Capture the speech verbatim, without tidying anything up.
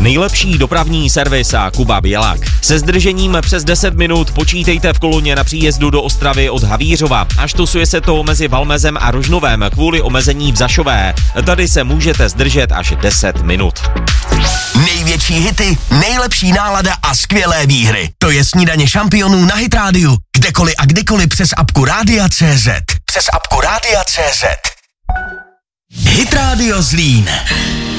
Nejlepší dopravní servis a Kuba Bělák. Se zdržením přes deset minut počítejte v koloně na příjezdu do Ostravy od Havířova. Až tusuje se to mezi Valmezem a Rožnovem kvůli omezení v Zašové. Tady se můžete zdržet až deset minut. Největší hity, nejlepší nálada a skvělé výhry. To je Snídaně šampionů na Hit Radio. Kdekoliv a kdykoliv přes apku Rádia tečka cé zet. Přes apku Rádia tečka cé zet. Hit Radio Zlín.